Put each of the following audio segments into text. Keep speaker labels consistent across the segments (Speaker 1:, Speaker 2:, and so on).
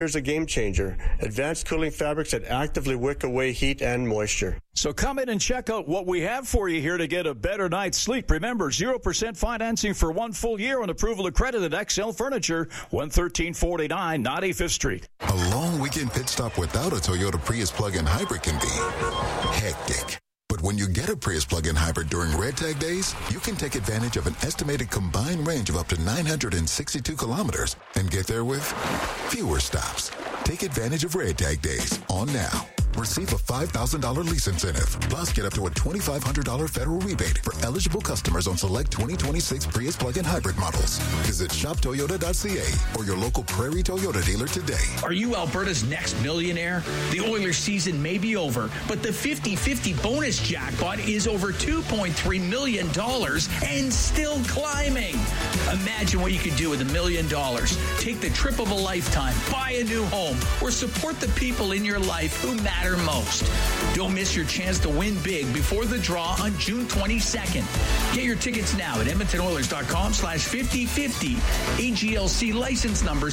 Speaker 1: Here's a game changer. Advanced cooling fabrics that actively wick away heat and moisture.
Speaker 2: So come in and check out what we have for you here to get a better night's sleep. Remember, 0% financing for 1 full year on approval accredited XL Furniture, 11349 95th Street.
Speaker 3: A long weekend pit stop without a Toyota Prius plug-in hybrid can be hectic. But when you get a Prius plug-in hybrid during Red Tag days, you can take advantage of an estimated combined range of up to 962 kilometers and get there with fewer stops. Take advantage of Red Tag days on now. Receive a $5,000 lease incentive. Plus, get up to a $2,500 federal rebate for eligible customers on select 2026 Prius plug-in hybrid models. Visit shoptoyota.ca or your local Prairie Toyota dealer today.
Speaker 4: Are you Alberta's next millionaire? The Oilers season may be over, but the 50-50 bonus jackpot is over $2.3 million and still climbing. Imagine what you could do with $1 million. Take the trip of a lifetime, buy a new home, or support the people in your life who matter most. Don't miss your chance to win big before the draw on June 22nd. Get your tickets now at edmontonoilers.com/5050. AGLC license number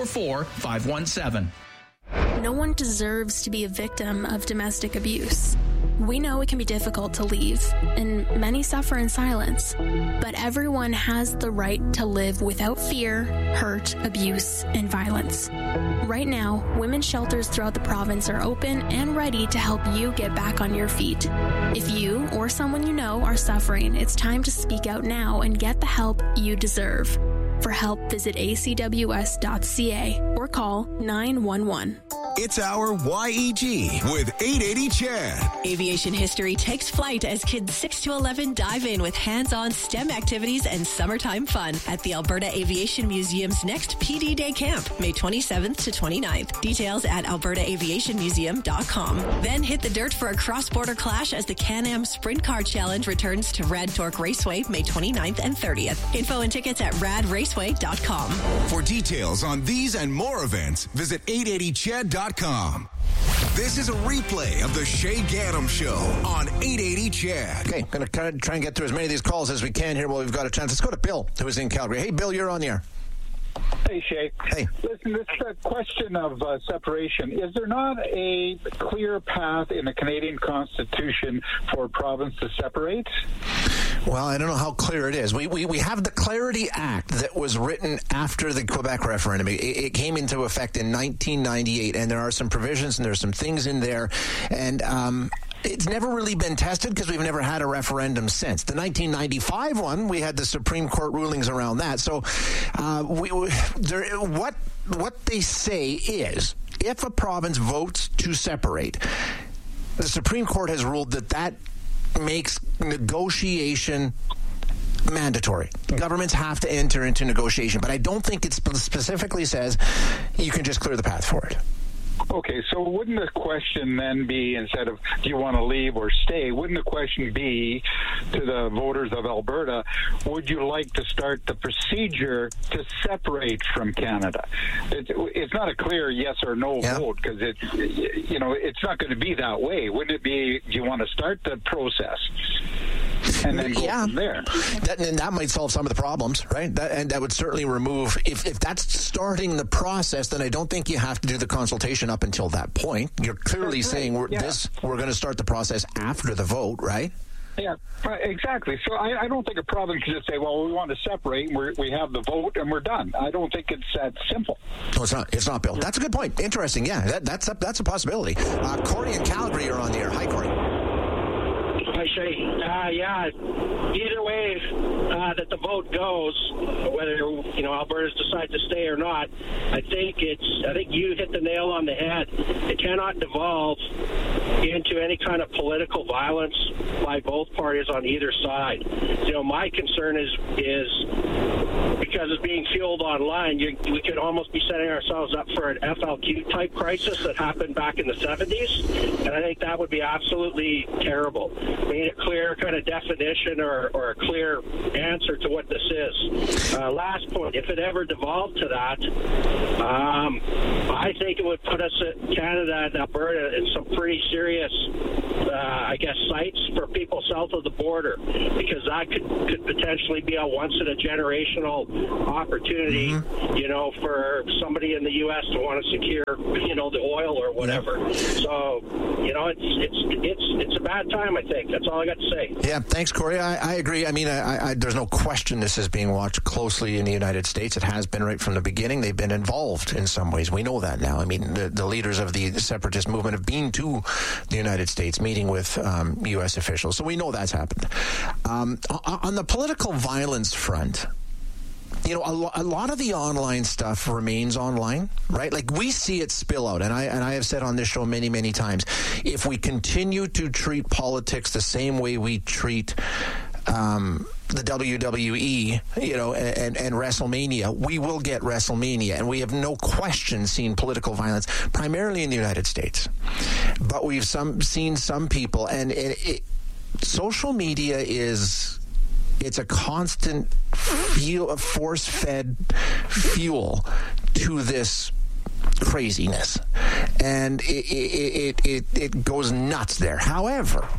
Speaker 4: 744517.
Speaker 5: No one deserves to be a victim of domestic abuse. We know it can be difficult to leave, and many suffer in silence. But everyone has the right to live without fear, hurt, abuse, and violence. Right now, women's shelters throughout the province are open and ready to help you get back on your feet. If you or someone you know are suffering, it's time to speak out now and get the help you deserve. For help, visit acws.ca or call 911.
Speaker 6: It's our YEG with 880 Chad.
Speaker 7: Aviation history takes flight as kids 6 to 11 dive in with hands-on STEM activities and summertime fun at the Alberta Aviation Museum's next PD Day Camp, May 27th to 29th. Details at albertaaviationmuseum.com. Then hit the dirt for a cross-border clash as the Can-Am Sprint Car Challenge returns to Rad Torque Raceway May 29th and 30th. Info and tickets at radraceway.com.
Speaker 6: For details on these and more events, visit 880chad.com. This is a replay of the Shay Gaddam Show on 880 Chad.
Speaker 8: Okay, going to try and get through as many of these calls as we can here while we've got a chance. Let's go to Bill, who is in Calgary. Hey, Bill, you're on the air.
Speaker 9: Hey, Shay.
Speaker 8: Hey.
Speaker 9: Listen, this question of separation, is there not a clear path in the Canadian Constitution for a province to separate?
Speaker 8: Well, I don't know how clear it is. We have the Clarity Act that was written after the Quebec referendum. It came into effect in 1998, and there are some provisions and there's some things in there. And it's never really been tested because we've never had a referendum since. The 1995 one, we had the Supreme Court rulings around that. So what they say is if a province votes to separate, the Supreme Court has ruled that makes negotiation mandatory. Governments have to enter into negotiation, but I don't think it specifically says you can just clear the path for it.
Speaker 9: Okay, so wouldn't the question then be, instead of do you want to leave or stay, wouldn't the question be to the voters of Alberta, would you like to start the procedure to separate from Canada? It's not a clear yes or no vote, because it's not going to be that way. Wouldn't it be, do you want to start the process? And then go from there.
Speaker 8: That might solve some of the problems, right? That would certainly remove, if that's starting the process, then I don't think you have to do the consultation up until that point. You're clearly saying we're going to start the process after the vote, right?
Speaker 9: Yeah, exactly. So I don't think a province can just say, well, we want to separate, we have the vote, and we're done. I don't think it's that simple.
Speaker 8: No, it's not. It's not, Bill. That's a good point. Interesting. Yeah, that's a possibility. Corey in Calgary are on the air. Hi, Corey.
Speaker 10: Hi, Shay. Either way that the vote goes, whether Alberta's decide to stay or not, I think you hit the nail on the head. It cannot devolve into any kind of political violence by both parties on either side. My concern is because it's being fueled online, we could almost be setting ourselves up for an FLQ type crisis that happened back in the 70s, and I think that would be absolutely terrible. We need a clear kind of definition or a clear answer to what this is. Last point, if it ever devolved to that, I think it would put us, Canada and Alberta, in some pretty serious, sights for people south of the border, because that could potentially be a once-in-a-generational opportunity, for somebody in the U.S. to want to secure, the oil or whatever. So, it's a bad time, I think. That's all I got to say.
Speaker 8: Yeah, thanks, Corey. I agree. I mean, there's no question this is being watched closely in the United States. It has been right from the beginning. They've been involved in some ways. We know that now. I mean, the leaders of the separatist movement have been to the United States, meeting with U.S. officials. So we know that's happened. On the political violence front, a lot of the online stuff remains online, right? Like, we see it spill out, and I have said on this show many, many times, if we continue to treat politics the same way we treat the WWE, and WrestleMania, we will get WrestleMania, and we have no question seen political violence, primarily in the United States. But we've seen some people, and social media it's a constant force-fed fuel to this craziness, and it goes nuts there. However,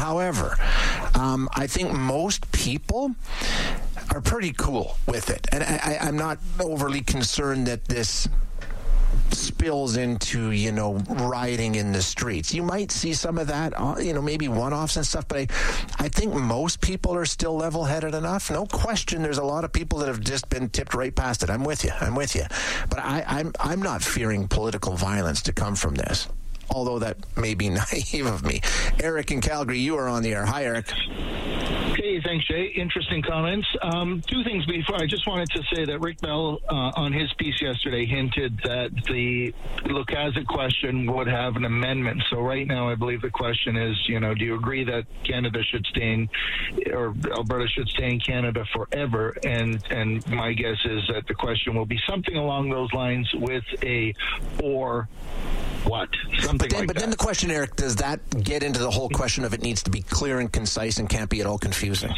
Speaker 8: I think most people are pretty cool with it, and I'm not overly concerned that this spills into, rioting in the streets. You might see some of that, maybe one-offs and stuff, but I think most people are still level-headed enough. No question, there's a lot of people that have just been tipped right past it. I'm with you. But I'm not fearing political violence to come from this, although that may be naive of me. Eric in Calgary, you are on the air. Hi, Eric.
Speaker 11: Hey, thanks, Jay. Interesting comments. Two things before. I just wanted to say that Rick Bell, on his piece yesterday, hinted that the Lukaszuk question would have an amendment. So right now, I believe the question is, do you agree that Canada should stay or Alberta should stay in Canada forever? And my guess is that the question will be something along those lines with a or what? Something like that. But
Speaker 8: then the question, Eric, does that get into the whole question of it needs to be clear and concise and can't be at all confusing?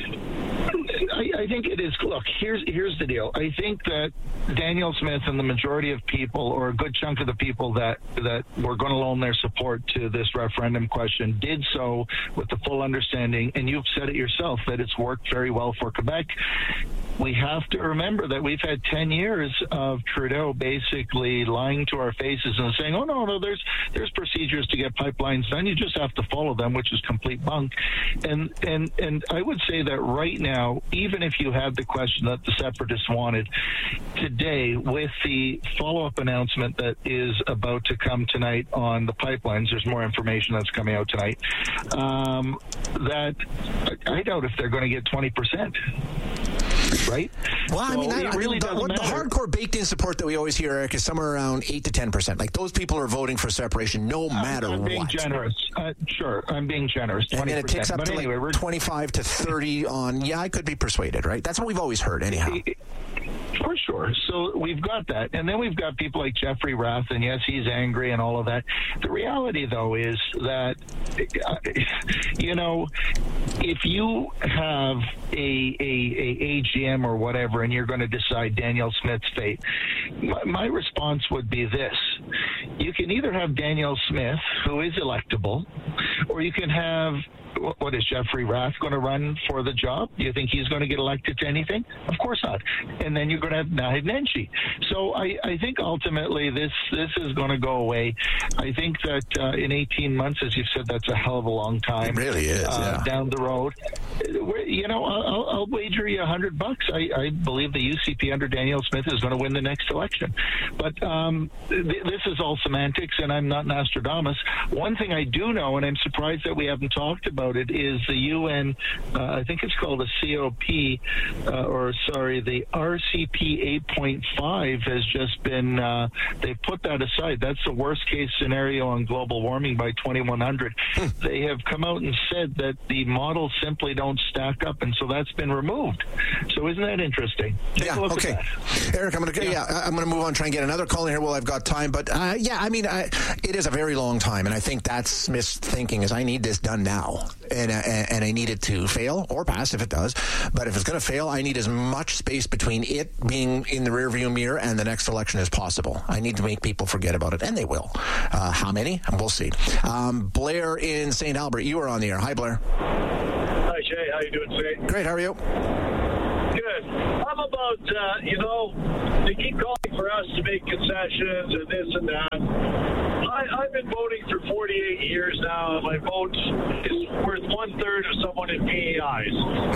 Speaker 11: I think it is. Look, here's the deal. I think that Danielle Smith and the majority of people, or a good chunk of the people that were going to loan their support to this referendum question, did so with the full understanding, and you've said it yourself, that it's worked very well for Quebec. We have to remember that we've had 10 years of Trudeau basically lying to our faces and saying, oh, no, there's procedures to get pipelines done. You just have to follow them, which is complete bunk. And I would say that right now, even if you had the question that the separatists wanted, today, with the follow-up announcement that is about to come tonight on the pipelines, there's more information that's coming out tonight, that I doubt if they're going to get 20%. Right?
Speaker 8: Well, I mean, the hardcore baked-in support that we always hear, Eric, is somewhere around 8 to 10%. Like, those people are voting for separation no matter what.
Speaker 11: I'm being generous. Sure, I'm being generous. 20%.
Speaker 8: And then it ticks up to like 25 to 30 on, I could be persuaded, right? That's what we've always heard, anyhow.
Speaker 11: For sure. So we've got that. And then we've got people like Jeffrey Rath, and yes, he's angry and all of that. The reality, though, is that, if you have a AGM or whatever, and you're going to decide Danielle Smith's fate, my response would be this. You can either have Danielle Smith, who is electable, or you can have, what is Jeffrey Rath going to run for the job? Do you think he's going to get elected to anything? Of course not. And then you're going to have Naheed Nenshi. So I think ultimately this is going to go away. I think that in 18 months, as you've said, that's a hell of a long time.
Speaker 8: It really is,
Speaker 11: down the road. I'll wager you $100. I believe the UCP under Danielle Smith is going to win the next election. But this is all semantics, and I'm not Nostradamus. One thing I do know, and I'm surprised that we haven't talked about it, is the UN, I think it's called a COP, the RCP 8.5 has just been, they've put that aside. That's the worst case scenario on global warming by 2100. They have come out and said that the models simply don't stack back up, and so that's been removed. So isn't that interesting? Take a look at that.
Speaker 8: Eric, I'm going to move on, try and get another call in here while I've got time. But it is a very long time, and I think that's Smith's thinking is I need this done now, and I need it to fail or pass if it does. But if it's going to fail, I need as much space between it being in the rearview mirror and the next election as possible. I need to make people forget about it, and they will. How many? We'll see. Blair in St. Albert, you are on the air. Hi, Blair.
Speaker 12: Hi, Shay. How you doing today?
Speaker 8: Great. How are you?
Speaker 12: Good. I'm about, they keep calling for us to make concessions and this and that. I've been voting for 48 years now, and my vote is worth 1/3 of someone in PEIs.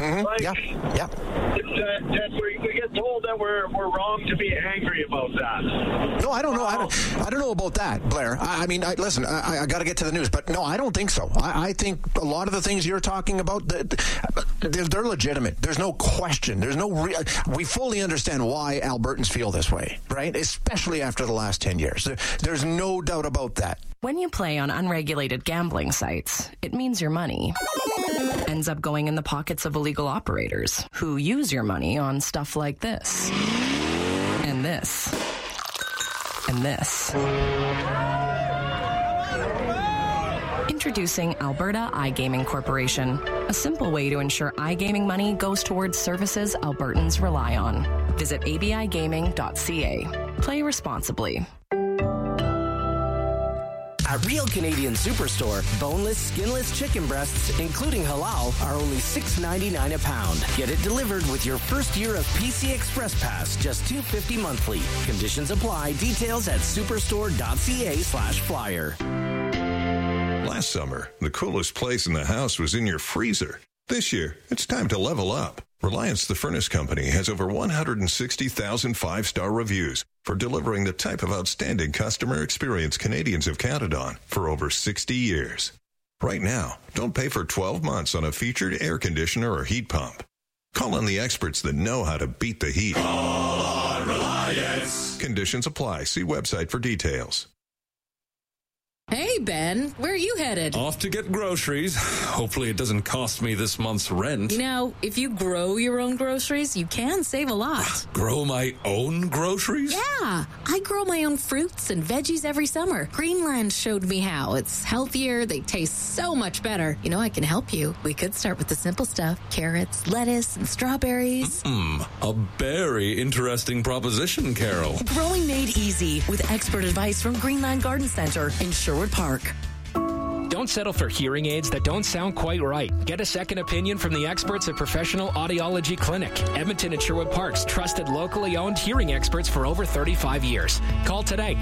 Speaker 12: We get told that we're wrong to be angry about that.
Speaker 8: No, I don't know. I don't know about that, Blair. Listen, I got to get to the news, but no, I don't think so. I think a lot of the things you're talking about, they're legitimate. There's no question. There's no we fully understand why Albertans feel this way, right? Especially after the last 10 years. There's no doubt about that.
Speaker 13: When you play on unregulated gambling sites, it means your money ends up going in the pockets of illegal operators who use your money on stuff like this, and this, and this. Introducing Alberta iGaming Corporation, a simple way to ensure iGaming money goes towards services Albertans rely on. Visit abigaming.ca. Play responsibly.
Speaker 14: At Real Canadian Superstore, boneless, skinless chicken breasts, including halal, are only $6.99 a pound. Get it delivered with your first year of PC Express Pass, just $2.50 monthly. Conditions apply. Details at superstore.ca/flyer.
Speaker 15: Last summer, the coolest place in the house was in your freezer. This year, it's time to level up. Reliance the Furnace Company has over 160,000 five-star reviews for delivering the type of outstanding customer experience Canadians have counted on for over 60 years. Right now, don't pay for 12 months on a featured air conditioner or heat pump. Call on the experts that know how to beat the heat.
Speaker 16: Call on Reliance.
Speaker 15: Conditions apply. See website for details.
Speaker 17: Hey, Ben, where are you headed?
Speaker 18: Off to get groceries. Hopefully it doesn't cost me this month's rent.
Speaker 17: You know, if you grow your own groceries, you can save a lot.
Speaker 18: Grow my own groceries?
Speaker 17: Yeah, I grow my own fruits and veggies every summer. Greenland showed me how. It's healthier, they taste so much better. You know, I can help you. We could start with the simple stuff. Carrots, lettuce, and strawberries.
Speaker 18: A very interesting proposition, Carol.
Speaker 17: Growing made easy with expert advice from Greenland Garden Center in Sherwood Park.
Speaker 19: Don't settle for hearing aids that don't sound quite right. Get a second opinion from the experts at Professional Audiology Clinic. Edmonton and Sherwood Park's trusted locally owned hearing experts for over 35 years. Call today,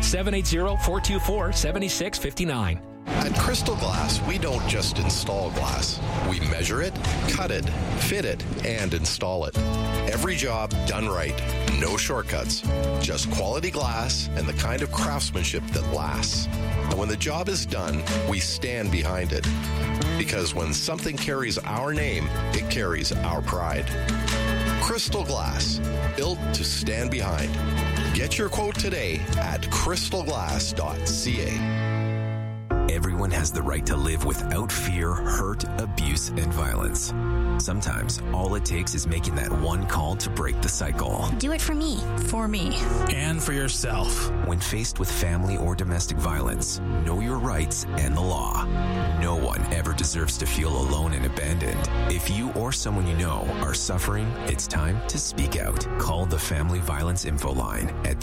Speaker 19: 780-424-7659.
Speaker 20: At Crystal Glass, we don't just install glass. We measure it, cut it, fit it, and install it. Every job done right. No shortcuts. Just quality glass and the kind of craftsmanship that lasts. And when the job is done, we stand behind it. Because when something carries our name, it carries our pride. Crystal Glass, built to stand behind. Get your quote today at crystalglass.ca.
Speaker 21: Everyone has the right to live without fear, hurt, abuse, and violence. Sometimes, all it takes is making that one call to break the cycle.
Speaker 22: Do it for me. For me.
Speaker 21: And for yourself. When faced with family or domestic violence, know your rights and the law. No one ever deserves to feel alone and abandoned. If you or someone you know are suffering, it's time to speak out. Call the Family Violence Info Line at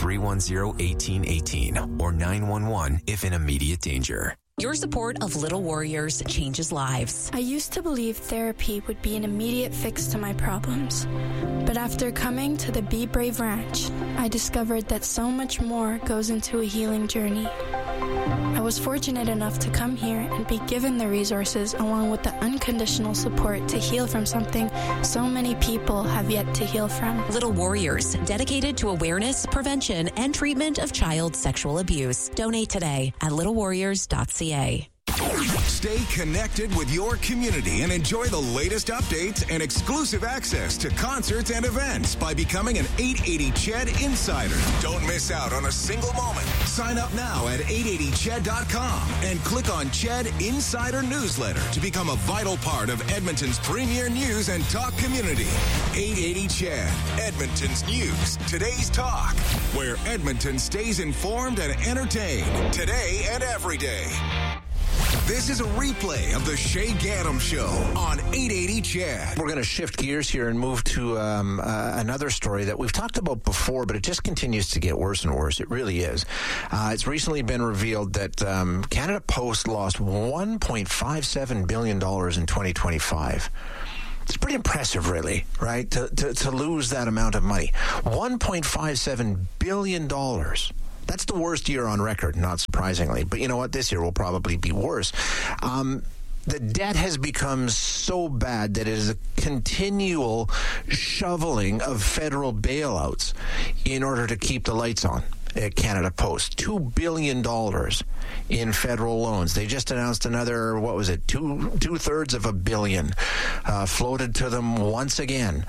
Speaker 21: 310-1818 or 911 if in immediate danger.
Speaker 23: Your support of Little Warriors changes lives.
Speaker 24: I used to believe therapy would be an immediate fix to my problems. But after coming to the Be Brave Ranch, I discovered that so much more goes into a healing journey. I was fortunate enough to come here and be given the resources along with the unconditional support to heal from something so many people have yet to heal from.
Speaker 23: Little Warriors, dedicated to awareness, prevention, and treatment of child sexual abuse. Donate today at littlewarriors.ca.
Speaker 6: Stay connected with your community and enjoy the latest updates and exclusive access to concerts and events by becoming an 880 CHED Insider. Don't miss out on a single moment. Sign up now at 880ched.com and click on Ched Insider Newsletter to become a vital part of Edmonton's premier news and talk community. 880 Ched, Edmonton's news, today's talk, where Edmonton stays informed and entertained today and every day. This is a replay of the Shay Gaddam Show on 880 Ched.
Speaker 8: We're going to shift gears here and move to another story that we've talked about before, but it just continues to get worse and worse. It really is. It's recently been revealed that Canada Post lost $1.57 billion in 2025. It's pretty impressive, really, right, to lose that amount of money. $1.57 billion. That's the worst year on record, not surprisingly. But you know what? This year will probably be worse. The debt has become so bad that it is a continual shoveling of federal bailouts in order to keep the lights on at Canada Post. $2 billion in federal loans. They just announced another, what was it, two-thirds of $1 billion floated to them once again.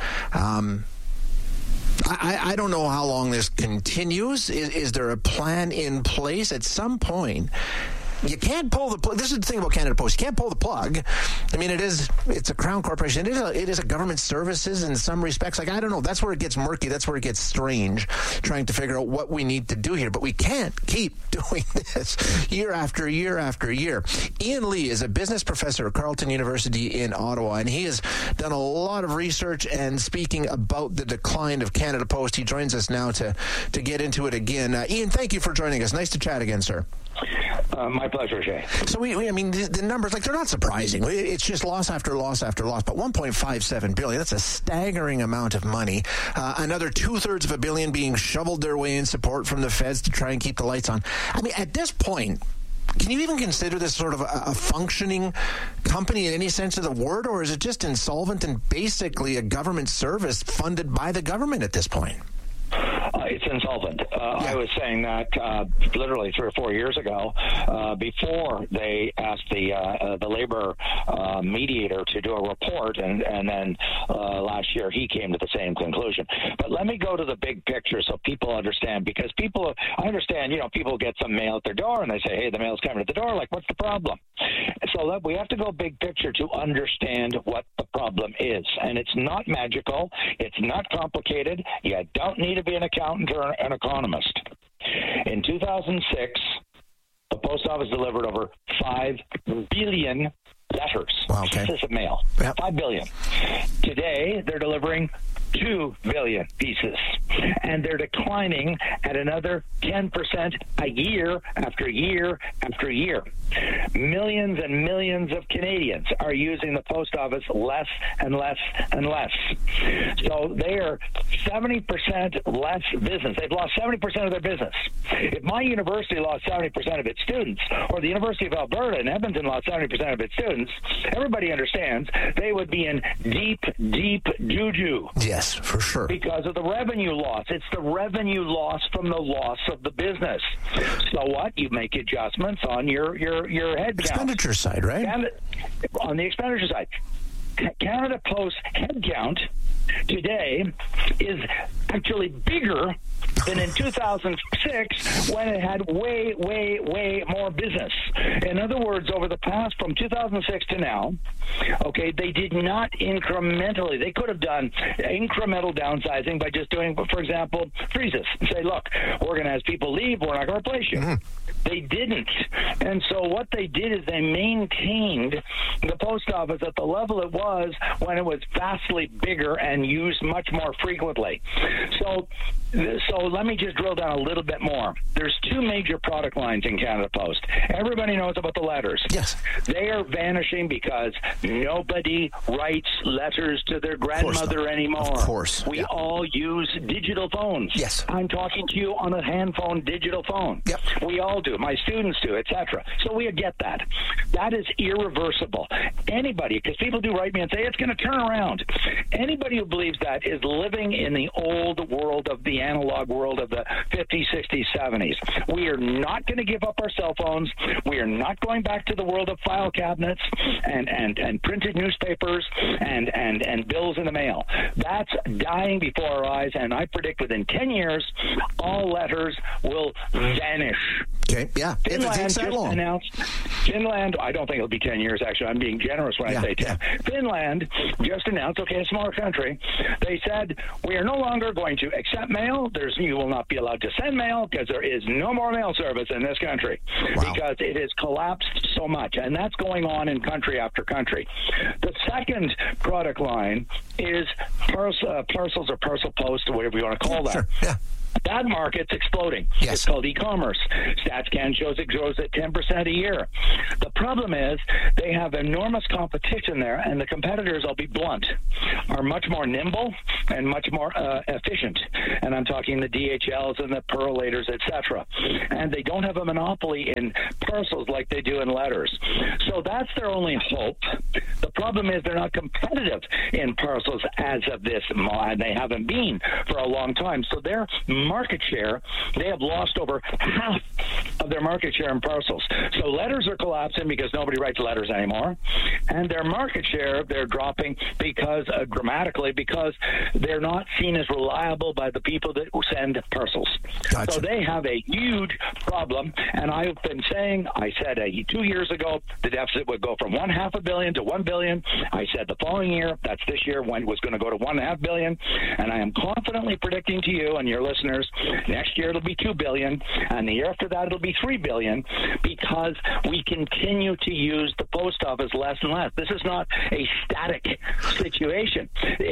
Speaker 8: I don't know how long this continues. Is there a plan in place? At some point, you can't pull the plug. This is the thing about Canada Post. You can't pull the plug. I mean, it's a crown corporation. It is a government services in some respects. Like, I don't know. That's where it gets murky. That's where it gets strange, trying to figure out what we need to do here. But we can't keep doing this year after year after year. Ian Lee is a business professor at Carleton University in Ottawa, and he has done a lot of research and speaking about the decline of Canada Post. He joins us now to get into it again. Ian, thank you for joining us. Nice to chat again, sir.
Speaker 1: My pleasure, Shay.
Speaker 8: So I mean, the numbers, like, they're not surprising. It's just loss after loss after loss. But $1.57 billion, that's a staggering amount of money. Another two-thirds of $1 billion being shoveled their way in support from the feds to try and keep the lights on. I mean, at this point, can you even consider this sort of a functioning company in any sense of the word, or is it just insolvent and basically a government service funded by the government at this point?
Speaker 1: It's insolvent. I was saying that literally 3 or 4 years ago, before they asked the labor mediator to do a report, and then last year he came to the same conclusion. But let me go to the big picture so people understand, because I understand, people get some mail at their door and they say, hey, the mail's coming at the door. Like, what's the problem? So we have to go big picture to understand what the problem is. And it's not magical. It's not complicated. You don't need to be an accountant or an economist. In 2006, the post office delivered over 5 billion letters.
Speaker 8: Wow, okay.
Speaker 1: Pieces of mail. Yep. 5 billion. Today, they're delivering 2 billion pieces, and they're declining at another 10% a year after year after year. Millions and millions of Canadians are using the post office less and less and less. So they are 70% less business. They've lost 70% of their business. If my university lost 70% of its students, or the University of Alberta in Edmonton lost 70% of its students, everybody understands they would be in deep, deep juju.
Speaker 8: Yes, for sure.
Speaker 1: Because of the revenue loss. It's the revenue loss from the loss of the business. So what? You make adjustments on your head count.
Speaker 8: Expenditure side, right?
Speaker 1: On the expenditure side. Canada Post headcount today is actually bigger than in 2006 when it had way, way, way more business. In other words, over the past, from 2006 to now, okay, they did not incrementally. They could have done incremental downsizing by just doing, for example, freezes. Say, look, we're going to, as people leave, we're not going to replace you. Mm-hmm. They didn't. And so what they did is they maintained the post office at the level it was when it was vastly bigger and used much more frequently. So let me just drill down a little bit more. There's 2 major product lines in Canada Post. Everybody knows about the letters.
Speaker 8: Yes.
Speaker 1: They are vanishing because nobody writes letters to their grandmother anymore.
Speaker 8: Of course.
Speaker 1: We all use digital phones.
Speaker 8: Yes.
Speaker 1: I'm talking to you on a hand phone, digital phone.
Speaker 8: Yep.
Speaker 1: We all do. My students do, etc. So we get that. That is irreversible. Anybody, because people do write me and say it's going to turn around. Anybody who believes that is living in the old world of the analog world of the 50s, 60s, 70s. We are not going to give up our cell phones. We are not going back to the world of file cabinets and printed newspapers and bills in the mail. That's dying before our eyes, and I predict within 10 years, all letters will vanish.
Speaker 8: Okay, yeah.
Speaker 1: Finland
Speaker 8: if it takes that long.
Speaker 1: Finland, I don't think it'll be 10 years, actually. I'm being generous when I say 10. Yeah. Finland just announced, okay, a smaller country, they said, we are no longer going to accept mail. You will not be allowed to send mail because there is no more mail service in this country because it has collapsed so much. And that's going on in country after country. The second product line is parcels or parcel post, or whatever you want to call that.
Speaker 8: Sure. Yeah.
Speaker 1: That market's exploding.
Speaker 8: Yes.
Speaker 1: It's called e-commerce. StatsCan shows it grows at 10% a year. The problem is they have enormous competition there, and the competitors, I'll be blunt, are much more nimble and much more efficient. And I'm talking the DHLs and the Perlators, etc. And they don't have a monopoly in parcels like they do in letters. So that's their only hope. The problem is they're not competitive in parcels as of this, and they haven't been for a long time. So they're market share, they have lost over half of their market share in parcels. So letters are collapsing because nobody writes letters anymore, and their market share, they're dropping because dramatically because they're not seen as reliable by the people that send parcels. Gotcha. So they have a huge problem, and I've been saying, I said 2 years ago, the deficit would go from $500 million to $1 billion. I said the following year, that's this year, when it was going to go to $1.5 billion, and I am confidently predicting to you and your listeners, next year it'll be $2 billion, and the year after that it'll be $3 billion, because we continue to use the post office less and less. This is not a static situation.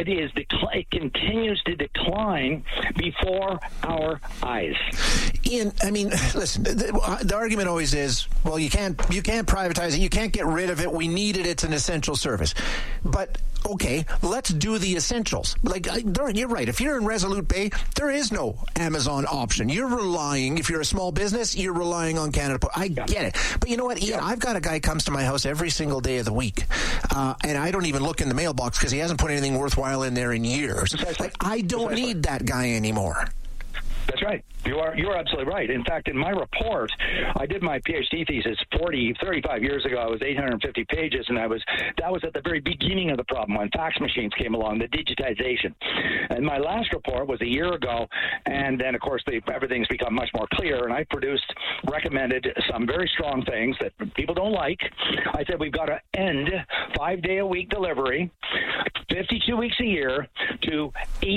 Speaker 1: It continues to decline before our eyes.
Speaker 8: Ian, I mean, listen, the argument always is, well, you can't privatize it, you can't get rid of it, we need it, it's an essential service. But okay, let's do the essentials. Like, you're right. If you're in Resolute Bay, there is no Amazon option. You're relying, if you're a small business, you're relying on Canada Post. I get it. But you know what, Ian, I've got a guy comes to my house every single day of the week, and I don't even look in the mailbox because he hasn't put anything worthwhile in there in years. Like, I don't need that guy anymore.
Speaker 1: That's right. You're absolutely right. In fact, in my report, I did my PhD thesis 35 years ago. It was 850 pages, and that was at the very beginning of the problem when fax machines came along, the digitization. And my last report was a year ago, and then, of course, everything's become much more clear, and I recommended some very strong things that people don't like. I said we've got to end 5-day-a-week delivery, 52 weeks a year, to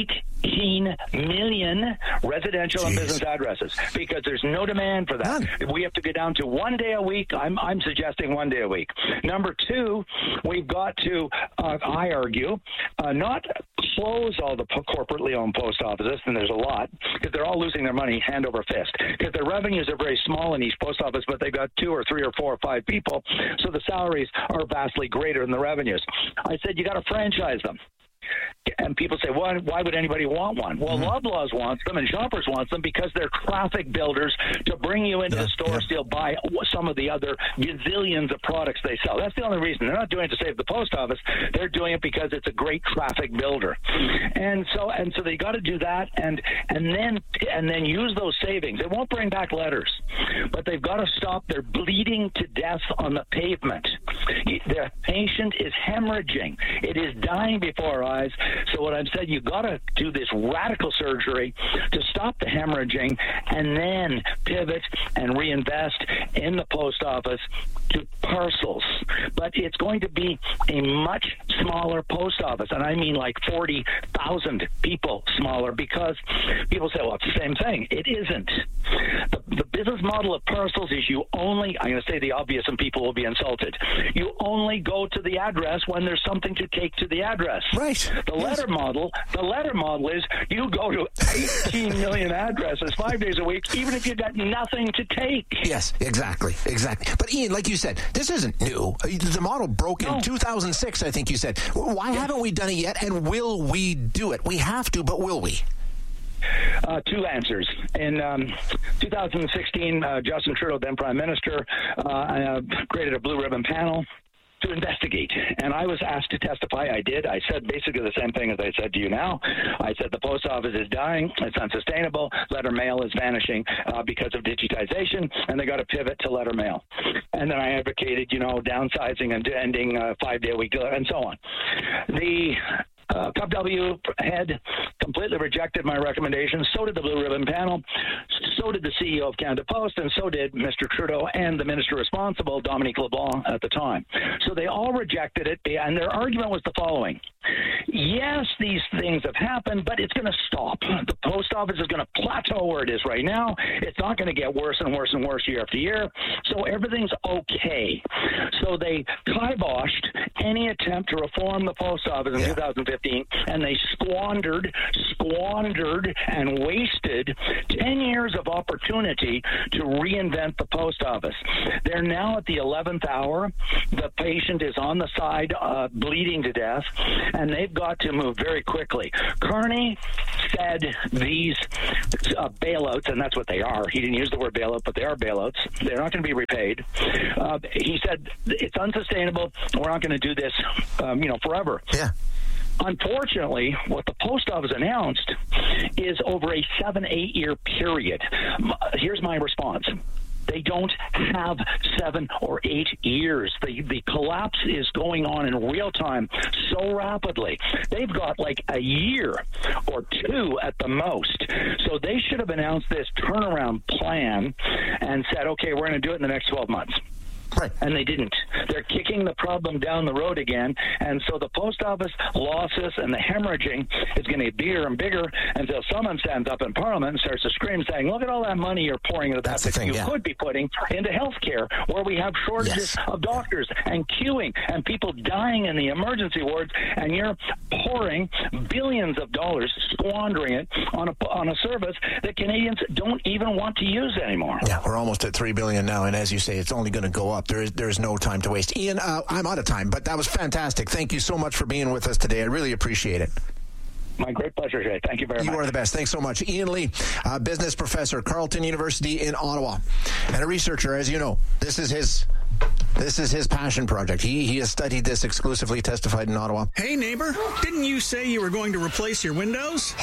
Speaker 1: 18 million residential and business addresses, because there's no demand for that. We have to get down to 1 day a week. I'm suggesting 1 day a week. Number two, we've got to, I argue, not close all the corporately owned post offices, and there's a lot, because they're all losing their money hand over fist, because their revenues are very small in each post office, but they've got 2 or 3 or 4 or 5 people, so the salaries are vastly greater than the revenues. I said you got to franchise them. And people say, why would anybody want one? Well, Loblaws wants them and Shoppers wants them because they're traffic builders to bring you into the store, still buy some of the other gazillions of products they sell. That's the only reason. They're not doing it to save the post office. They're doing it because it's a great traffic builder. And so they got to do that and then use those savings. They won't bring back letters, but they've got to stop their bleeding to death on the pavement. The patient is hemorrhaging. It is dying before our eyes. So what I've said, you've got to do this radical surgery to stop the hemorrhaging and then pivot and reinvest in the post office to parcels. But it's going to be a much smaller post office, and I mean like 40,000 people smaller, because people say, well, it's the same thing. It isn't. The business model of parcels is I'm going to say the obvious and people will be insulted, you only go to the address when there's something to take to the address.
Speaker 8: Right.
Speaker 1: The letter model is you go to 18 million addresses 5 days a week, even if you've got nothing to take.
Speaker 8: Yes, exactly. But Ian, like you said, this isn't new. The model broke in 2006, I think you said. Why haven't we done it yet, and will we do it? We have to, but will we?
Speaker 1: two answers. In 2016, Justin Trudeau, then Prime Minister, created a blue ribbon panel to investigate. And I was asked to testify. I did. I said basically the same thing as I said to you now. I said the post office is dying. It's unsustainable. Letter mail is vanishing because of digitization, and they got to pivot to letter mail. And then I advocated, downsizing and ending 5-day week and so on. The CUPW head completely rejected my recommendations. So did the Blue Ribbon panel. So did the CEO of Canada Post, and so did Mr. Trudeau and the minister responsible, Dominique LeBlanc, at the time. So they all rejected it, and their argument was the following. Yes, these things have happened, but it's going to stop. The post office is going to plateau where it is right now. It's not going to get worse and worse and worse year after year. So everything's okay. So they kiboshed any attempt to reform the post office in 2015, and they squandered and wasted 10 years of opportunity to reinvent the post office. They're now at the 11th hour. The patient is on the side, bleeding to death, and they've got to move very quickly. Carney said these bailouts, and that's what they are. He didn't use the word bailout, but they are bailouts. They're not going to be repaid. He said it's unsustainable. We're not going to do this, forever.
Speaker 8: Yeah.
Speaker 1: Unfortunately, what the post office announced is over a 7-8 year period. Here's my response. They don't have 7 or 8 years. The collapse is going on in real time so rapidly. They've got like a year or two at the most. So they should have announced this turnaround plan and said, okay, we're going to do it in the next 12 months.
Speaker 8: Right.
Speaker 1: And they didn't. They're kicking the problem down the road again. And so the post office losses and the hemorrhaging is going to get bigger and bigger until someone stands up in Parliament and starts to scream saying, look at all that money you're pouring into that you could be putting into healthcare, where we have shortages of doctors and queuing and people dying in the emergency wards, and you're pouring billions of dollars, squandering it on a service that Canadians don't even want to use anymore.
Speaker 8: Yeah, we're almost at $3 billion now, and as you say, it's only going to go up. There's no time to waste. Ian, I'm out of time, but that was fantastic. Thank you so much for being with us today. I really appreciate it.
Speaker 1: My great pleasure, Jay. Thank you very much.
Speaker 8: You are the best. Thanks so much. Ian Lee, business professor, Carleton University in Ottawa, and a researcher, as you know. This is his passion project. He has studied this exclusively, testified in Ottawa.
Speaker 2: Hey, neighbor, didn't you say you were going to replace your windows?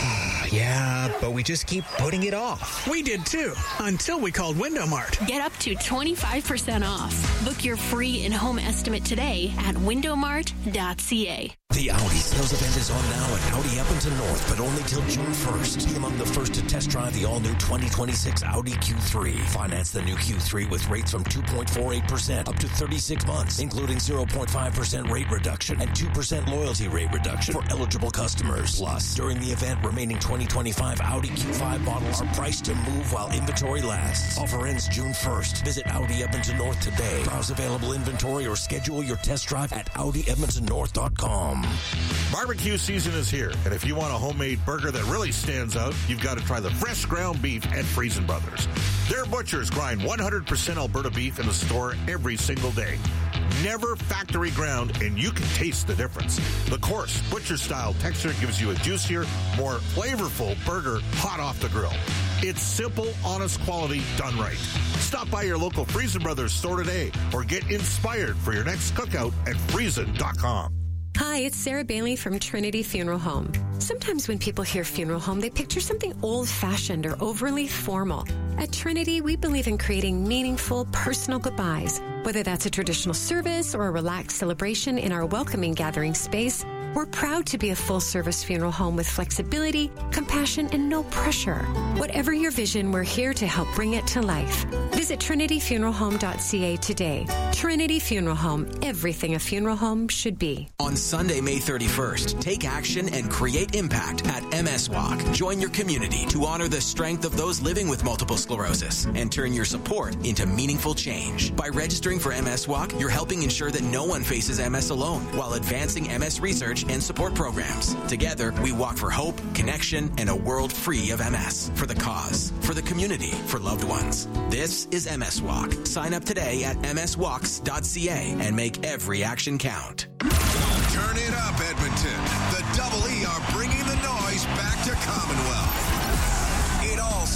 Speaker 3: Yeah, but we just keep putting it off.
Speaker 2: We did too, until we called Window Mart.
Speaker 22: Get up to 25% off. Book your free in-home estimate today at windowmart.ca.
Speaker 14: The Audi sales event is on now at Audi Edmonton North, but only till June 1st. Be among the first to test drive the all-new 2026 Audi Q3. Finance the new Q3 with rates from 2.48% up to 36 months, including 0.5% rate reduction and 2% loyalty rate reduction for eligible customers. Plus, during the event, remaining 2025 Audi Q5 models are priced to move while inventory lasts. Offer ends June 1st. Visit Audi Edmonton North today. Browse available inventory or schedule your test drive at AudiEdmontonNorth.com.
Speaker 4: Barbecue season is here, and if you want a homemade burger that really stands out, you've got to try the fresh ground beef at Friesen Brothers. Their butchers grind 100% Alberta beef in the store every single day. Never factory ground, and you can taste the difference. The coarse, butcher-style texture gives you a juicier, more flavorful burger hot off the grill. It's simple, honest quality done right. Stop by your local Friesen Brothers store today or get inspired for your next cookout at Friesen.com.
Speaker 5: Hi, it's Sarah Bailey from Trinity Funeral Home. Sometimes when people hear funeral home, they picture something old-fashioned or overly formal. At Trinity, we believe in creating meaningful, personal goodbyes. Whether that's a traditional service or a relaxed celebration in our welcoming gathering space, we're proud to be a full-service funeral home with flexibility, compassion, and no pressure. Whatever your vision, we're here to help bring it to life. Visit trinityfuneralhome.ca today. Trinity Funeral Home, everything a funeral home should be.
Speaker 14: On Sunday, May 31st, take action and create impact at MS Walk. Join your community to honor the strength of those living with multiple sclerosis and turn your support into meaningful change. By registering for MS Walk, you're helping ensure that no one faces MS alone while advancing MS research and support programs. Together, we walk for hope, connection, and a world free of MS. For the cause, for the community, for loved ones. This is MS Walk. Sign up today at mswalks.ca and make every action count.
Speaker 6: Turn it up, Edmonton. The Double E are bringing the noise back to Commonwealth.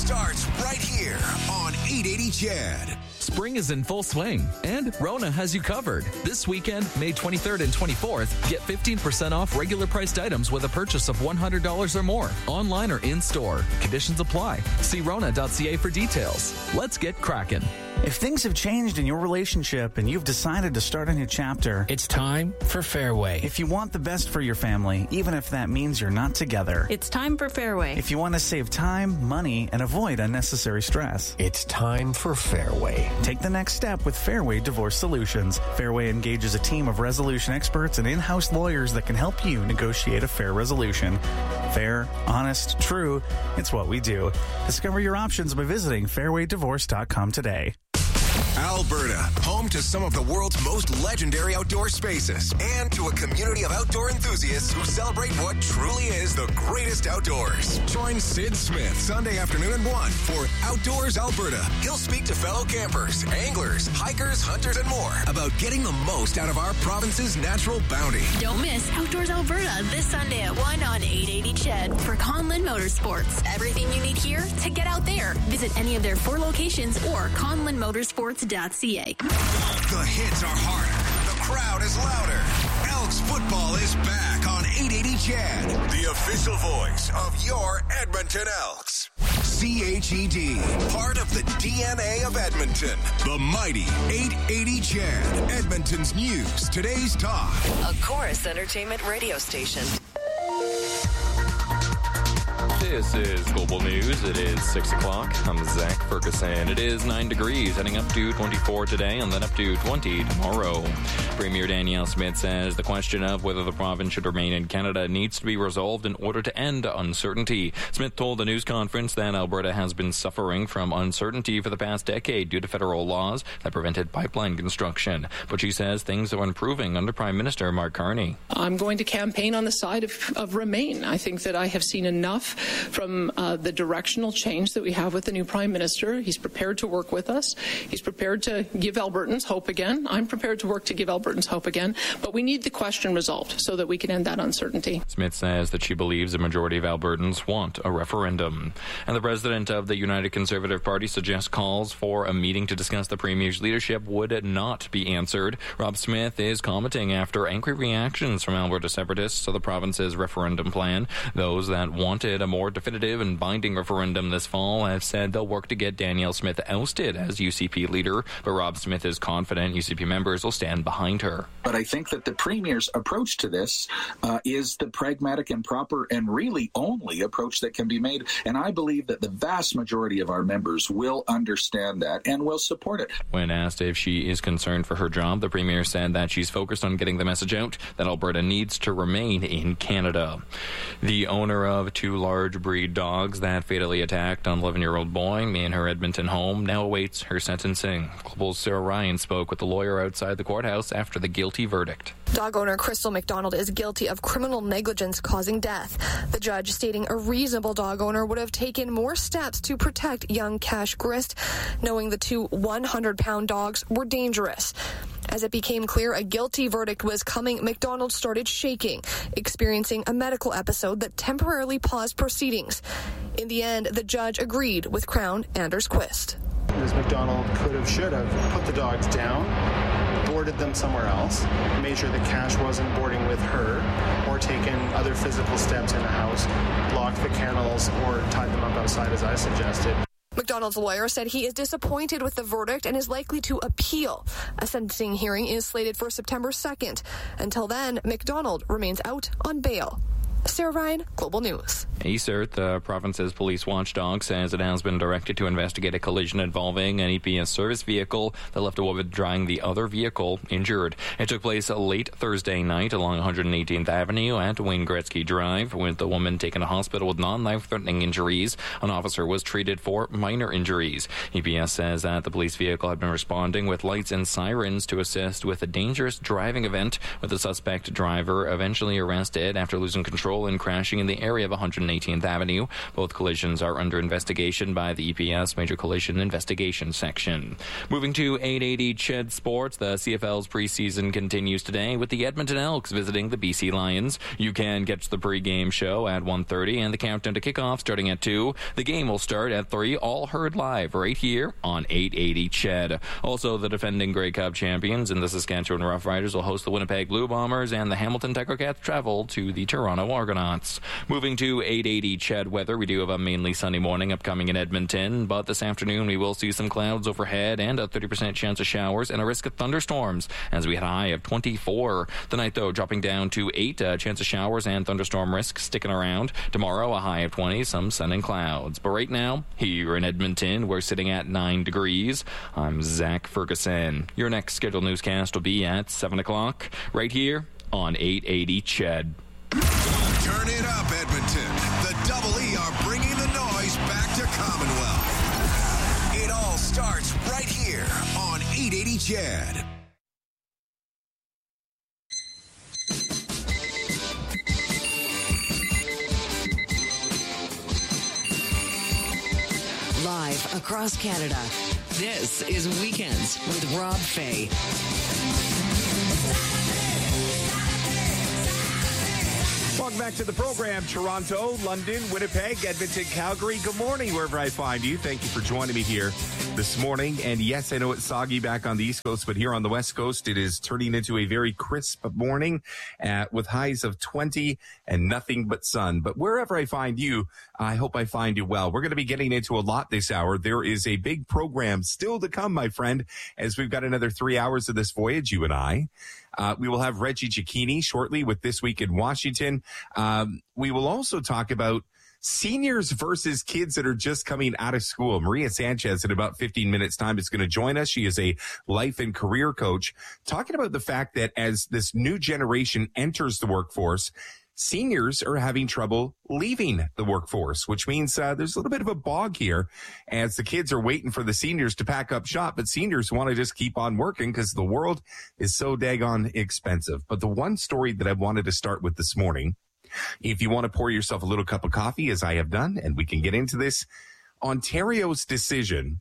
Speaker 6: starts right here on 880 CHED.
Speaker 7: Spring is in full swing, and Rona has you covered. This weekend, May 23rd and 24th, get 15% off regular priced items with a purchase of $100 or more, online or in-store. Conditions apply. See Rona.ca for details. Let's get cracking.
Speaker 9: If things have changed in your relationship and you've decided to start a new chapter,
Speaker 19: it's time for Fairway.
Speaker 9: If you want the best for your family, even if that means you're not together,
Speaker 10: it's time for Fairway.
Speaker 9: If you want to save time, money, and avoid unnecessary stress,
Speaker 3: it's time for Fairway.
Speaker 9: Take the next step with Fairway Divorce Solutions. Fairway engages a team of resolution experts and in-house lawyers that can help you negotiate a fair resolution. Fair, honest, true, it's what we do. Discover your options by visiting fairwaydivorce.com today.
Speaker 6: Alberta, home to some of the world's most legendary outdoor spaces and to a community of outdoor enthusiasts who celebrate what truly is the greatest outdoors. Join Sid Smith Sunday afternoon at 1 for Outdoors Alberta. He'll speak to fellow campers, anglers, hikers, hunters, and more about getting the most out of our province's natural bounty.
Speaker 22: Don't miss Outdoors Alberta this Sunday at 1 on 880 CHED for Conlin Motorsports. Everything you need here to get out there. Visit any of their 4 locations or conlinmotorsports.ca.
Speaker 6: The hits are harder. The crowd is louder. Elks football is back on 880 CHED, the official voice of your Edmonton Elks. CHED, part of the DNA of Edmonton. The mighty 880 CHED, Edmonton's news, today's talk.
Speaker 11: A Chorus Entertainment radio station.
Speaker 25: This is Global News. It is 6 o'clock. I'm Zach Ferguson. It is 9 degrees, heading up to 24 today and then up to 20 tomorrow. Premier Danielle Smith says the question of whether the province should remain in Canada needs to be resolved in order to end uncertainty. Smith told the news conference that Alberta has been suffering from uncertainty for the past decade due to federal laws that prevented pipeline construction. But she says things are improving under Prime Minister Mark Carney.
Speaker 26: I'm going to campaign on the side of remain. I think that I have seen enough from the directional change that we have with the new Prime Minister. He's prepared to work with us. He's prepared to give Albertans hope again. I'm prepared to work to give Albertans hope again. But we need the question resolved so that we can end that uncertainty.
Speaker 25: Smith says that she believes a majority of Albertans want a referendum. And the president of the United Conservative Party suggests calls for a meeting to discuss the Premier's leadership would not be answered. Rob Smith is commenting after angry reactions from Alberta separatists to the province's referendum plan. Those that wanted a more definitive and binding referendum this fall have said they'll work to get Danielle Smith ousted as UCP leader, but Rob Smith is confident UCP members will stand behind her.
Speaker 27: But I think that the Premier's approach to this is the pragmatic and proper and really only approach that can be made, and I believe that the vast majority of our members will understand that and will support it.
Speaker 25: When asked if she is concerned for her job, the Premier said that she's focused on getting the message out that Alberta needs to remain in Canada. The owner of 2 large breed dogs that fatally attacked an 11-year-old boy in her Edmonton home now awaits her sentencing. Global's Sarah Ryan spoke with the lawyer outside the courthouse after the guilty verdict.
Speaker 28: Dog owner Crystal McDonald is guilty of criminal negligence causing death. The judge stating a reasonable dog owner would have taken more steps to protect young Cash Grist, knowing the 2 100-pound dogs were dangerous. As it became clear a guilty verdict was coming, McDonald started shaking, experiencing a medical episode that temporarily paused proceedings. In the end, the judge agreed with Crown Anders Quist.
Speaker 29: Ms. McDonald should have put the dogs down, boarded them somewhere else, made sure that Cash wasn't boarding with her, or taken other physical steps in the house, locked the kennels, or tied them up outside as I suggested.
Speaker 28: McDonald's lawyer said he is disappointed with the verdict and is likely to appeal. A sentencing hearing is slated for September 2nd. Until then, McDonald remains out on bail. Sarah Ryan, Global News.
Speaker 25: ACERT, the province's police watchdog, says it has been directed to investigate a collision involving an EPS service vehicle that left a woman driving the other vehicle injured. It took place late Thursday night along 118th Avenue at Wayne Gretzky Drive, with the woman taken to hospital with non-life-threatening injuries. An officer was treated for minor injuries. EPS says that the police vehicle had been responding with lights and sirens to assist with a dangerous driving event, with the suspect driver eventually arrested after losing control Patrol and crashing in the area of 118th Avenue. Both collisions are under investigation by the EPS Major Collision Investigation Section. Moving to 880 CHED Sports, the CFL's preseason continues today with the Edmonton Elks visiting the BC Lions. You can catch the pregame show at 1:30 and the countdown to kickoff starting at 2. The game will start at 3, all heard live right here on 880 CHED. Also, the defending Grey Cup champions in the Saskatchewan Roughriders will host the Winnipeg Blue Bombers, and the Hamilton Tiger-Cats travel to the Toronto Argonauts. Moving to 880 CHED weather, we do have a mainly sunny morning upcoming in Edmonton, but this afternoon we will see some clouds overhead and a 30% chance of showers and a risk of thunderstorms as we had a high of 24. Tonight, though, dropping down to 8, chance of showers and thunderstorm risk sticking around. Tomorrow, a high of 20, some sun and clouds. But right now, here in Edmonton, we're sitting at 9 degrees. I'm Zach Ferguson. Your next scheduled newscast will be at 7 o'clock right here on 880 CHED.
Speaker 6: Turn it up, Edmonton. The Double E are bringing the noise back to Commonwealth. It all starts right here on 880 CHED.
Speaker 10: Live across Canada, this is Weekends with Rob Fay.
Speaker 12: Welcome back to the program. Toronto, London, Winnipeg, Edmonton, Calgary. Good morning, wherever I find you. Thank you for joining me here this morning. And yes, I know it's soggy back on the East Coast, but here on the West Coast, it is turning into a very crisp morning with highs of 20 and nothing but sun. But wherever I find you, I hope I find you well. We're going to be getting into a lot this hour. There is a big program still to come, my friend, as we've got another 3 hours of this voyage, you and I. We will have Reggie Cicchini shortly with This Week in Washington. We will also talk about seniors versus kids that are just coming out of school. Maria Sanchez, in about 15 minutes' time, is going to join us. She is a life and career coach, talking about the fact that as this new generation enters the workforce, seniors are having trouble leaving the workforce, which means there's a little bit of a bog here as the kids are waiting for the seniors to pack up shop, but seniors want to just keep on working because the world is so daggone expensive. But the one story that I wanted to start with this morning, if you want to pour yourself a little cup of coffee, as I have done, and we can get into this, Ontario's decision,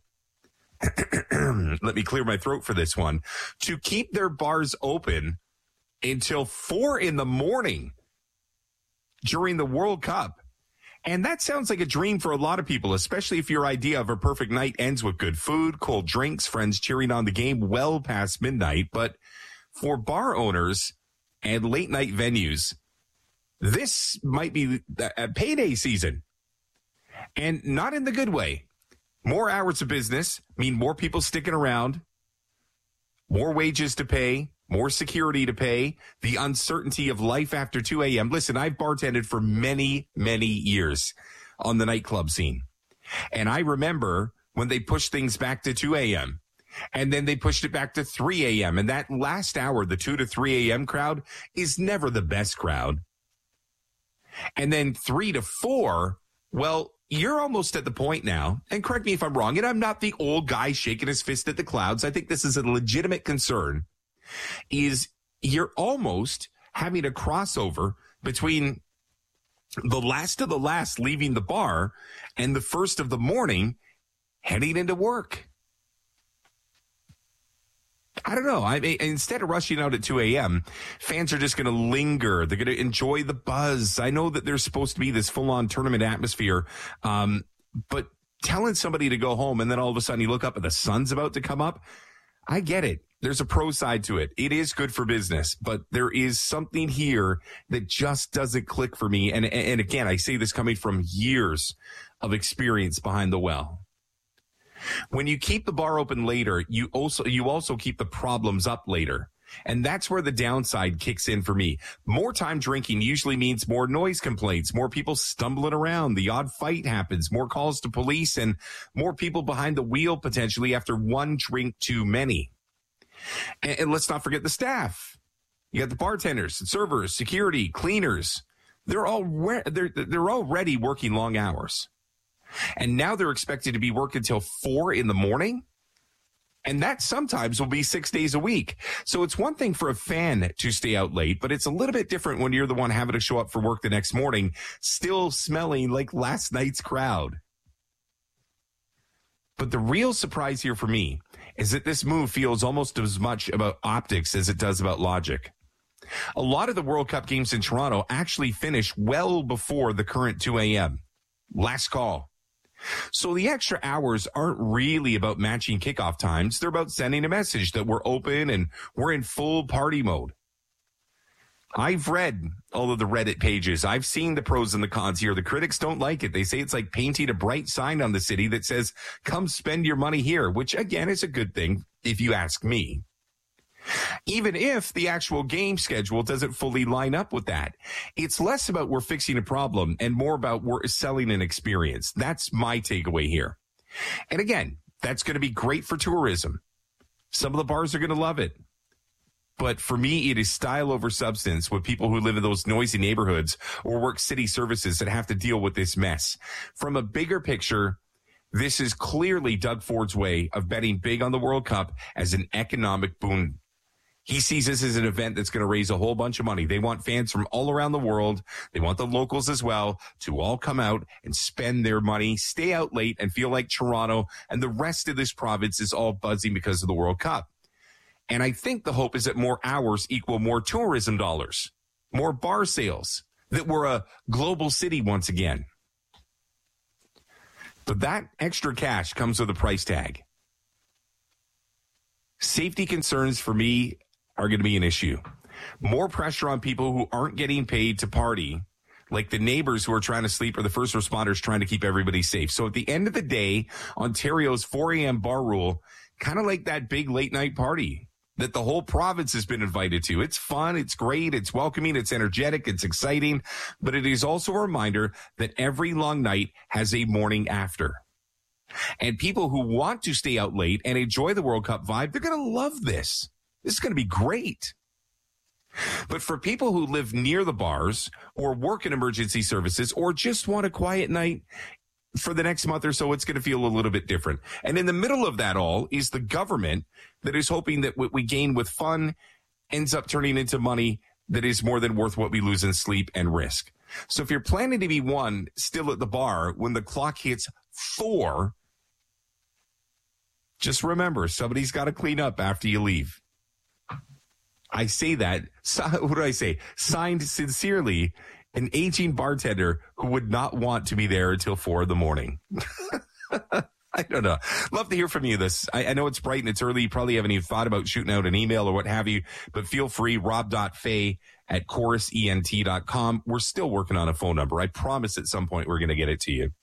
Speaker 12: let me clear my throat for this one, to keep their bars open until 4 a.m. during the World Cup. And that sounds like a dream for a lot of people, especially if your idea of a perfect night ends with good food, cold drinks, friends cheering on the game well past midnight. But for bar owners and late night venues, this might be a payday season, and not in the good way. More hours of business mean more people sticking around, more wages to pay, more security to pay, the uncertainty of life after 2 a.m. Listen, I've bartended for many, many years on the nightclub scene. And I remember when they pushed things back to 2 a.m. and then they pushed it back to 3 a.m. And that last hour, the 2 to 3 a.m. crowd is never the best crowd. And then 3 to 4, well, you're almost at the point now, and correct me if I'm wrong, and I'm not the old guy shaking his fist at the clouds. I think this is a legitimate concern, is you're almost having a crossover between the last of the last leaving the bar and the first of the morning heading into work. I don't know. I mean, instead of rushing out at 2 a.m., fans are just going to linger. They're going to enjoy the buzz. I know that there's supposed to be this full-on tournament atmosphere, but telling somebody to go home and then all of a sudden you look up and the sun's about to come up, I get it. There's a pro side to it. It is good for business, but there is something here that just doesn't click for me. And again, I say this coming from years of experience behind the well. When you keep the bar open later, you also keep the problems up later. And that's where the downside kicks in for me. More time drinking usually means more noise complaints, more people stumbling around, the odd fight happens, more calls to police, and more people behind the wheel potentially after one drink too many. And let's not forget the staff. You got the bartenders, servers, security, cleaners. They're already working long hours. And now they're expected to be working until 4 a.m. And that sometimes will be 6 days a week. So it's one thing for a fan to stay out late, but it's a little bit different when you're the one having to show up for work the next morning, still smelling like last night's crowd. But the real surprise here for me is that this move feels almost as much about optics as it does about logic. A lot of the World Cup games in Toronto actually finish well before the current 2 a.m. Last call. So the extra hours aren't really about matching kickoff times. They're about sending a message that we're open and we're in full party mode. I've read all of the Reddit pages. I've seen the pros and the cons here. The critics don't like it. They say it's like painting a bright sign on the city that says, come spend your money here, which again is a good thing if you ask me. Even if the actual game schedule doesn't fully line up with that. It's less about we're fixing a problem and more about we're selling an experience. That's my takeaway here. And again, that's going to be great for tourism. Some of the bars are going to love it. But for me, it is style over substance with people who live in those noisy neighborhoods or work city services that have to deal with this mess. From a bigger picture, this is clearly Doug Ford's way of betting big on the World Cup as an economic boon. He sees this as an event that's going to raise a whole bunch of money. They want fans from all around the world. They want the locals as well to all come out and spend their money, stay out late, and feel like Toronto and the rest of this province is all buzzing because of the World Cup. And I think the hope is that more hours equal more tourism dollars, more bar sales, that we're a global city once again. But that extra cash comes with a price tag. Safety concerns for me are going to be an issue. More pressure on people who aren't getting paid to party, like the neighbors who are trying to sleep or the first responders trying to keep everybody safe. So at the end of the day, Ontario's 4 a.m. bar rule, kind of like that big late night party that the whole province has been invited to. It's fun, it's great, it's welcoming, it's energetic, it's exciting, but it is also a reminder that every long night has a morning after. And people who want to stay out late and enjoy the World Cup vibe, they're going to love this. This is going to be great. But for people who live near the bars or work in emergency services or just want a quiet night for the next month or so, it's going to feel a little bit different. And in the middle of that all is the government that is hoping that what we gain with fun ends up turning into money that is more than worth what we lose in sleep and risk. So if you're planning to be one still at the bar when the clock hits 4, just remember, somebody's got to clean up after you leave. I say that, what do I say? Signed sincerely, an aging bartender who would not want to be there until 4 in the I don't know. Love to hear from you. I know it's bright and it's early. You probably haven't even thought about shooting out an email or what have you, but feel free, rob.fay@chorusent.com. We're still working on a phone number. I promise at some point we're going to get it to you.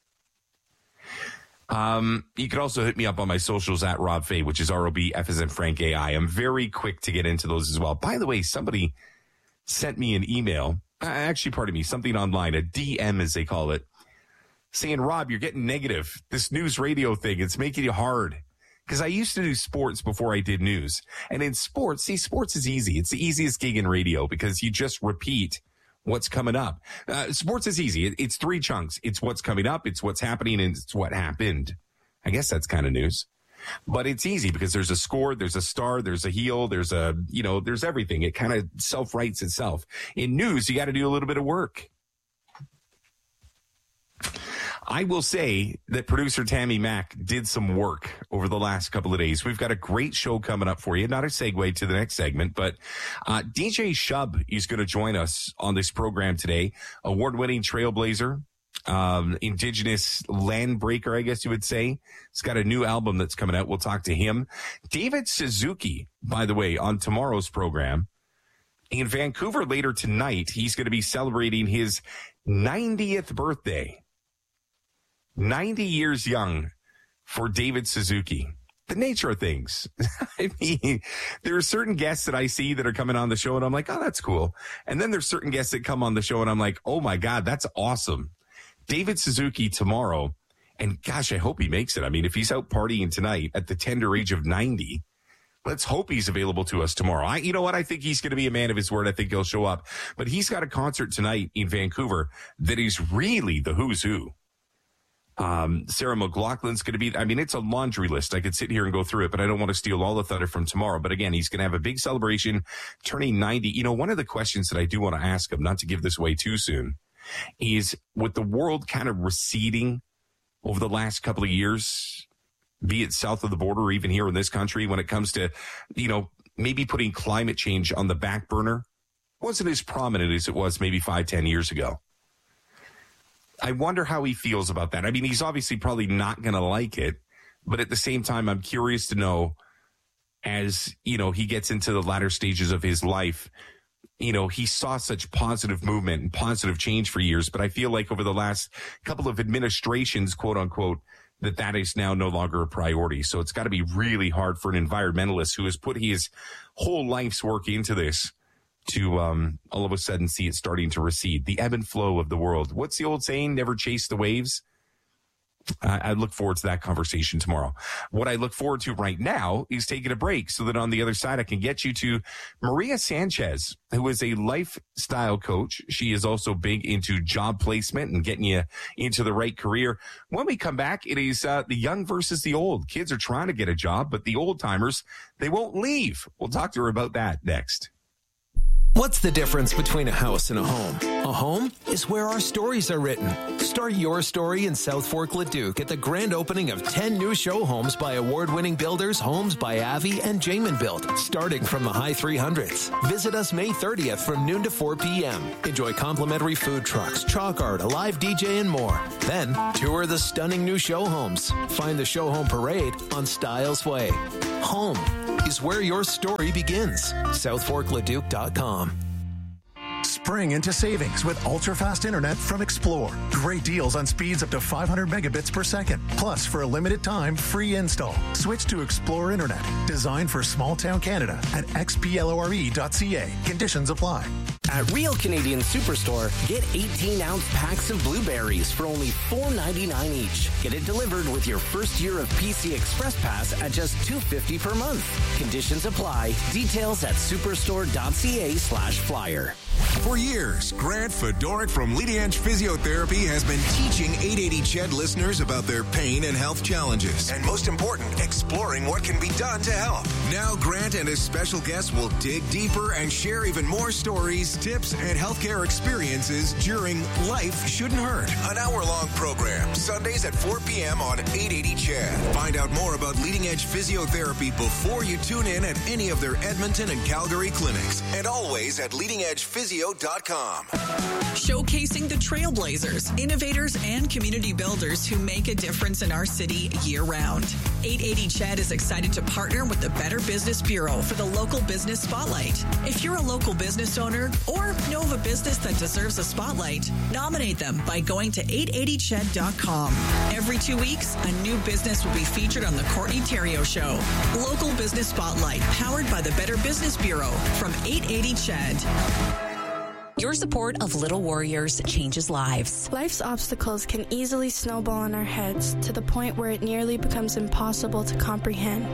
Speaker 12: You can also hit me up on my socials at Rob Fay, which is ROB F as in Frank AI. I'm very quick to get into those as well. By the way, somebody sent me an email, actually, pardon me, something online, a DM as they call it, saying, Rob, you're getting negative. This news radio thing, it's making it hard. Because I used to do sports before I did news. And in sports, sports is easy. It's the easiest gig in radio because you just repeat what's coming up. Sports is easy. It's 3 chunks. It's what's coming up, it's what's happening, and it's what happened. I guess that's kind of news. But it's easy because there's a score, there's a star, there's a heel, there's there's everything. It kind of self-writes itself. In news, you got to do a little bit of work. I will say that producer Tammy Mack did some work over the last couple of days. We've got a great show coming up for you. Not a segue to the next segment, but DJ Shub is going to join us on this program today. Award-winning trailblazer, Indigenous land breaker, I guess you would say. He's got a new album that's coming out. We'll talk to him. David Suzuki, by the way, on tomorrow's program. In Vancouver later tonight, he's going to be celebrating his 90th birthday. 90 years young for David Suzuki. The nature of things. I mean, there are certain guests that I see that are coming on the show and I'm like, oh, that's cool. And then there's certain guests that come on the show and I'm like, oh my God, that's awesome. David Suzuki tomorrow. And gosh, I hope he makes it. I mean, if he's out partying tonight at the tender age of 90, let's hope he's available to us tomorrow. You know what? I think he's going to be a man of his word. I think he'll show up. But he's got a concert tonight in Vancouver that is really the who's who Sarah McLachlan's going to be, I mean, it's a laundry list. I could sit here and go through it, but I don't want to steal all the thunder from tomorrow. But again, he's going to have a big celebration, turning 90. You know, one of the questions that I do want to ask him, not to give this away too soon, is with the world kind of receding over the last couple of years, be it south of the border or even here in this country, when it comes to, you know, maybe putting climate change on the back burner, wasn't as prominent as it was maybe 5-10 years ago. I wonder how he feels about that. I mean, he's obviously probably not going to like it, but at the same time, I'm curious to know, as, you know, he gets into the latter stages of his life, you know, he saw such positive movement and positive change for years, but I feel like over the last couple of administrations, quote unquote, that is now no longer a priority. So it's got to be really hard for an environmentalist who has put his whole life's work into this to all of a sudden see it starting to recede. The ebb and flow of the world. What's the old saying? Never chase the waves. I look forward to that conversation tomorrow. What I look forward to right now is taking a break so that on the other side I can get you to Maria Sanchez, who is a lifestyle coach. She is also big into job placement and getting you into the right career. When we come back, it is the young versus the old. Kids are trying to get a job, but the old timers, they won't leave. We'll talk to her about that next.
Speaker 13: What's the difference between a house and a home? A home is where our stories are written. Start your story in South Fork Leduc at the grand opening of 10 new show homes by award-winning builders, Homes by Avi and Jamin Built, starting from the high 300s. Visit us May 30th from noon to 4 p.m. Enjoy complimentary food trucks, chalk art, a live DJ, and more. Then, tour the stunning new show homes. Find the show home parade on Styles Way. Home is where your story begins. SouthForkLeduc.com.
Speaker 15: Spring into savings with ultra-fast internet from Explore. Great deals on speeds up to 500 megabits per second. Plus, for a limited time, free install. Switch to Explore Internet. Designed for small-town Canada at xplore.ca. Conditions apply.
Speaker 14: At Real Canadian Superstore, get 18-ounce packs of blueberries for only $4.99 each. Get it delivered with your first year of PC Express Pass at just $2.50 per month. Conditions apply. Details at superstore.ca/flyer.
Speaker 6: For years, Grant Fedoruk from Leading Edge Physiotherapy has been teaching 880 CHED listeners about their pain and health challenges. And most important, exploring what can be done to help. Now Grant and his special guests will dig deeper and share even more stories, tips, and healthcare experiences during Life Shouldn't Hurt. An hour-long program, Sundays at 4 p.m. on 880 CHED. Find out more about Leading Edge Physiotherapy before you tune in at any of their Edmonton and Calgary clinics. And always at leadingedgephysio.com.
Speaker 16: Showcasing the trailblazers, innovators, and community builders who make a difference in our city year-round. 880 CHED is excited to partner with the Better Business Bureau for the Local Business Spotlight. If you're a local business owner or know of a business that deserves a spotlight, nominate them by going to 880ched.com. Every 2 weeks, a new business will be featured on the Courtney Theriault Show. Local Business Spotlight, powered by the Better Business Bureau from 880 CHED.
Speaker 17: Your support of Little Warriors changes lives.
Speaker 18: Life's obstacles can easily snowball in our heads to the point where it nearly becomes impossible to comprehend.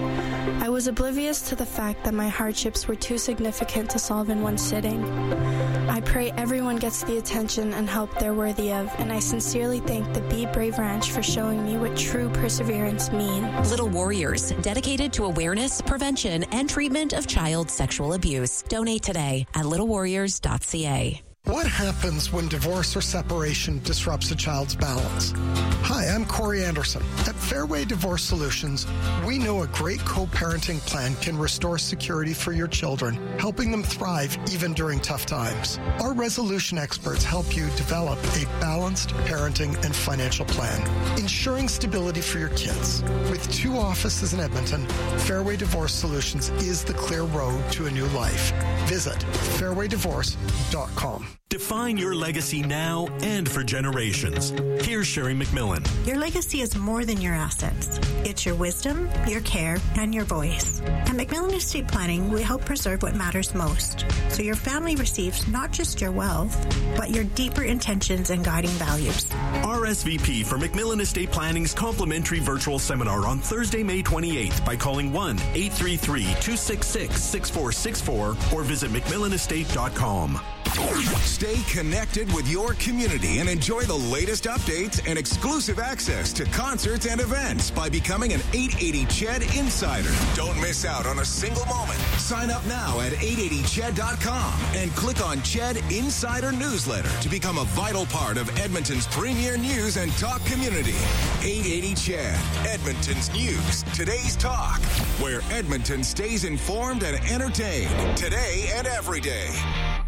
Speaker 18: I was oblivious to the fact that my hardships were too significant to solve in one sitting. I pray everyone gets the attention and help they're worthy of, and I sincerely thank the Be Brave Ranch for showing me what true perseverance means.
Speaker 17: Little Warriors, dedicated to awareness, prevention, and treatment of child sexual abuse. Donate today at littlewarriors.ca.
Speaker 20: What happens when divorce or separation disrupts a child's balance? Hi, I'm Corey Anderson. At Fairway Divorce Solutions, we know a great co-parenting plan can restore security for your children, helping them thrive even during tough times. Our resolution experts help you develop a balanced parenting and financial plan, ensuring stability for your kids. With 2 offices in Edmonton, Fairway Divorce Solutions is the clear road to a new life. Visit fairwaydivorce.com.
Speaker 21: Define your legacy now and for generations. Here's Sherry McMillan.
Speaker 23: Your legacy is more than your assets. It's your wisdom, your care, and your voice. At McMillan Estate Planning, we help preserve what matters most, so your family receives not just your wealth, but your deeper intentions and guiding values.
Speaker 21: Our RSVP for McMillan Estate Planning's complimentary virtual seminar on Thursday, May 28th by calling 1-833-266-6464 or visit McMillanestate.com.
Speaker 6: Stay connected with your community and enjoy the latest updates and exclusive access to concerts and events by becoming an 880 Ched Insider. Don't miss out on a single moment. Sign up now at 880ched.com and click on Ched Insider Newsletter to become a vital part of Edmonton's premier news and talk community. 880 Ched, Edmonton's news, today's talk, where Edmonton stays informed and entertained today and every day.